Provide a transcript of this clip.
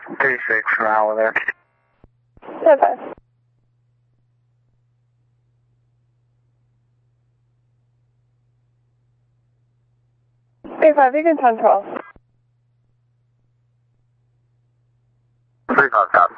36 for an hour there. 10-5. Big 5, you can 10-12. 35 copy.